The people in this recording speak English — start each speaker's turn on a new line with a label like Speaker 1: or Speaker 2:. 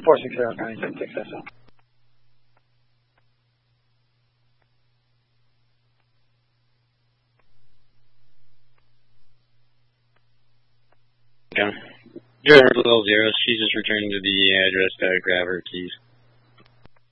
Speaker 1: 460 Texas.
Speaker 2: Okay. Driver level 0, she's just returning to the address to grab her keys.